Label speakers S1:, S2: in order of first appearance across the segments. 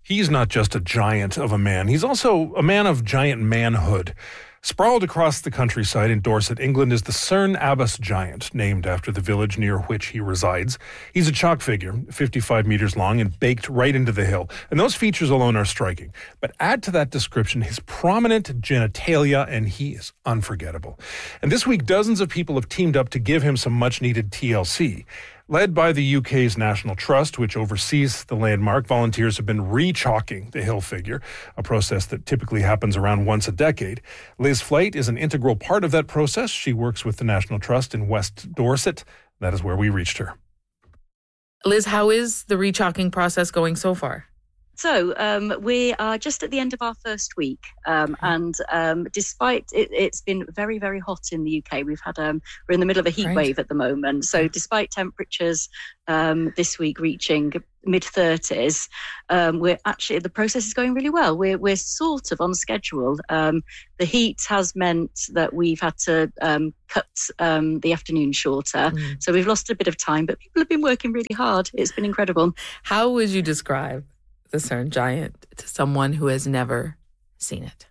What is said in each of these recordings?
S1: He's not just a giant of a man. He's also a man of giant manhood. Sprawled across the countryside in Dorset, England, is the Cerne Abbas giant, named after the village near which he resides. He's a chalk figure, 55 meters long and baked right into the hill. And those features alone are striking. But add to that description his prominent genitalia, and he is unforgettable. And this week, dozens of people have teamed up to give him some much-needed TLC. Led by the UK's National Trust, which oversees the landmark, volunteers have been re-chalking the hill figure, a process that typically happens around once a decade. Liz Flight is an integral part of that process. She works with the National Trust in West Dorset. That is where we reached her.
S2: Liz, how is the re-chalking process going so far?
S3: So we are just at the end of our first week, and despite it's been very, very hot in the UK, we're in the middle of a heat wave at the moment. So despite temperatures this week reaching mid-30s, the process is going really well. We're sort of on schedule. The heat has meant that we've had to cut the afternoon shorter. So we've lost a bit of time, but people have been working really hard. It's been incredible.
S2: How would you describe the Cerne giant to someone who has never seen it?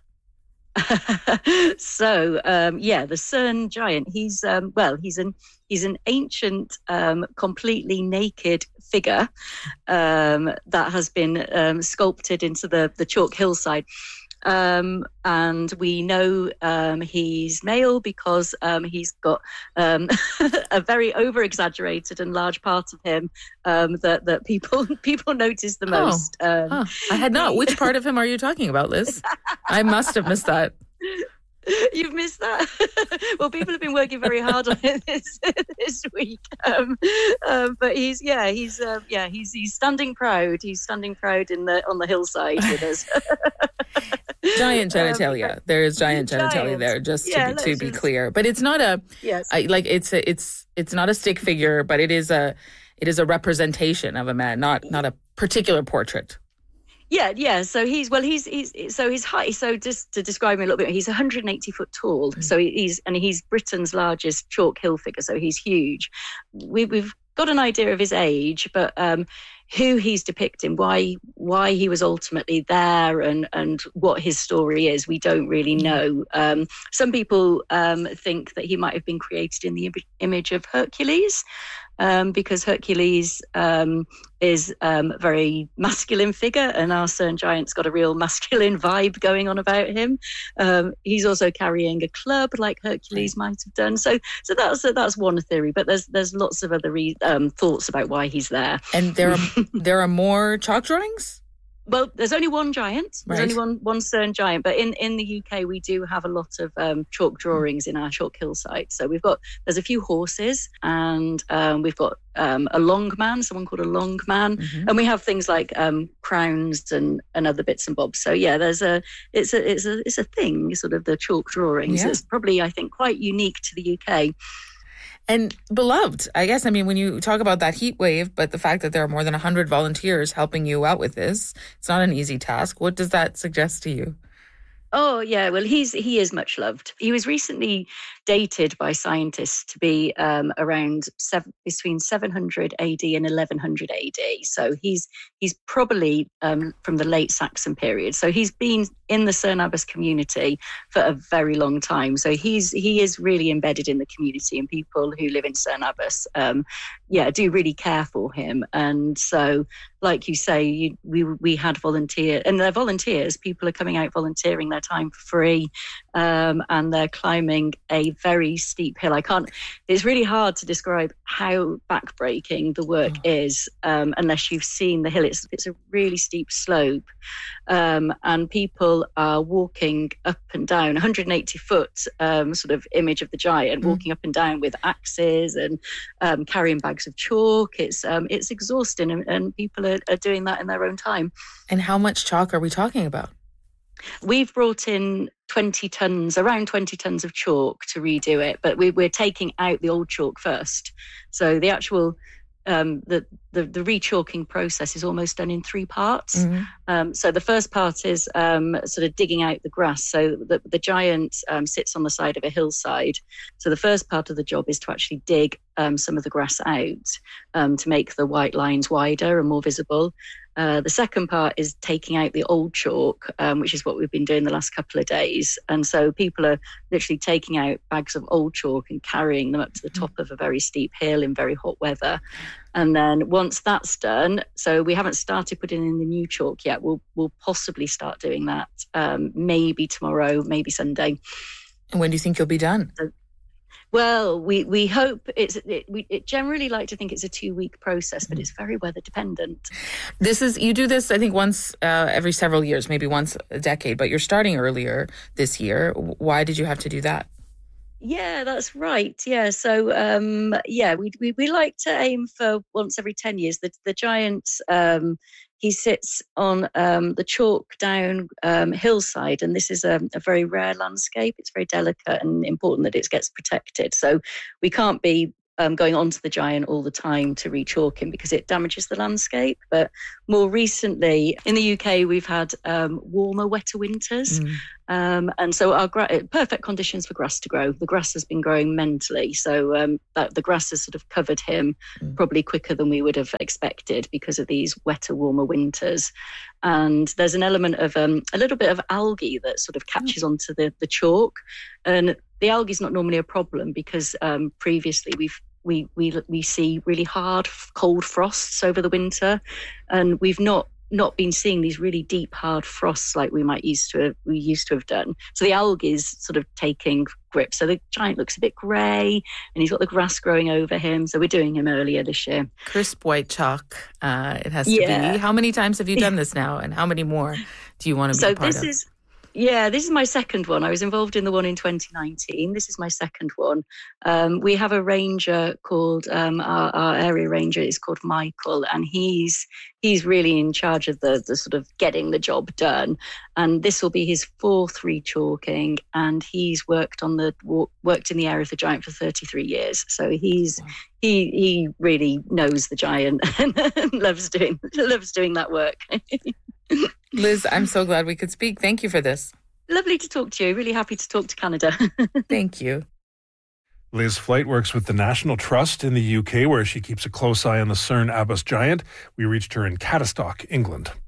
S3: So, the Cerne giant, he's an ancient, completely naked figure that has been sculpted into the chalk hillside. And we know he's male because he's got a very over-exaggerated and large part of him that people notice the most.
S2: I had not. Which part of him are you talking about, Liz? I must have missed that.
S3: You've missed that. Well, people have been working very hard on it this week. But he's standing proud. He's standing proud on the hillside with us.
S2: Giant genitalia. There is giant genitalia there, just to be clear. But it's not it's not a stick figure, but it is a representation of a man, not a particular portrait.
S3: Yeah. So his height. So just to describe him a little bit, he's 180 foot tall. So he's Britain's largest chalk hill figure. So he's huge. We've got an idea of his age, but who he's depicting, why he was ultimately there, and what his story is, we don't really know. Some people think that he might have been created in the image of Hercules. Because Hercules is a very masculine figure, and our Cerne giant's got a real masculine vibe going on about him. He's also carrying a club like Hercules might have done. So that's one theory, but there's lots of other thoughts about why he's there.
S2: And there are more chalk drawings?
S3: Well, there's only one giant. There's only one Cerne giant. But in the UK, we do have a lot of chalk drawings in our chalk hillside. So there's a few horses, and we've got a long man, someone called a long man, and we have things like crowns and other bits and bobs. So yeah, it's a thing, sort of the chalk drawings. Yeah. It's probably, I think, quite unique to the UK.
S2: And beloved, I guess. I mean, when you talk about that heat wave, but the fact that there are more than 100 volunteers helping you out with this, it's not an easy task. What does that suggest to you?
S3: Oh, yeah. Well, he is much loved. He was recently dated by scientists to be around between 700 AD and 1100 AD. So he's probably from the late Saxon period. So he's been in the Cerne Abbas community for a very long time. So he is really embedded in the community, and people who live in Cerne Abbas, do really care for him. And so, like you say, we had volunteers, and they're volunteers. People are coming out volunteering their time for free, and they're climbing a very steep hill. It's really hard to describe how backbreaking the work is unless you've seen the hill. It's a really steep slope, and people are walking up and down 180 foot sort of image of the giant, walking up and down with axes and carrying bags of chalk. It's exhausting, and people are doing that in their own time.
S2: And how much chalk are we talking about?
S3: We've brought in around 20 tons of chalk to redo it, but we're taking out the old chalk first. So the actual the the re-chalking process is almost done in 3 parts. So the first part is sort of digging out the grass. So the giant sits on the side of a hillside. So the first part of the job is to actually dig some of the grass out to make the white lines wider and more visible. The second part is taking out the old chalk, which is what we've been doing the last couple of days. And so people are literally taking out bags of old chalk and carrying them up to the top of a very steep hill in very hot weather. And then once that's done, so we haven't started putting in the new chalk yet. We'll possibly start doing that maybe tomorrow, maybe Sunday.
S2: And when do you think you'll be done?
S3: Well, we hope we generally like to think it's a 2-week process, but it's very weather dependent.
S2: You do this, I think, once every several years, maybe once a decade, but you're starting earlier this year. Why did you have to do that?
S3: Yeah, that's right. Yeah. So, we like to aim for once every 10 years. The giant, he sits on the chalk down hillside, and this is a very rare landscape. It's very delicate and important that it gets protected. So we can't be going onto the giant all the time to re-chalk him because it damages the landscape. But more recently, in the UK, we've had warmer, wetter winters. And so our perfect conditions for grass to grow. The grass has been growing mentally. So the grass has sort of covered him probably quicker than we would have expected because of these wetter, warmer winters. And there's an element of a little bit of algae that sort of catches onto the chalk. And the algae is not normally a problem because previously we see really hard, cold frosts over the winter, and we've not been seeing these really deep, hard frosts like we used to have done. So the algae is sort of taking grip. So the giant looks a bit grey, and he's got the grass growing over him. So we're doing him earlier this year.
S2: Crisp white chalk, it has to be. How many times have you done this now, and how many more do you want to be a part of?
S3: This is my second one. I was involved in the one in 2019. This is my second one. We have a ranger called, our area ranger is called Michael, and he's really in charge of the sort of getting the job done. And this will be his 4th re-chalking, and he's worked in the area of the giant for 33 years. So he really knows the giant and loves doing that work.
S2: Liz, I'm so glad we could speak. Thank you for this.
S3: Lovely to talk to you. Really happy to talk to Canada.
S2: Thank you.
S1: Liz Flight works with the National Trust in the UK, where she keeps a close eye on the Cerne Abbas giant. We reached her in Catastock, England.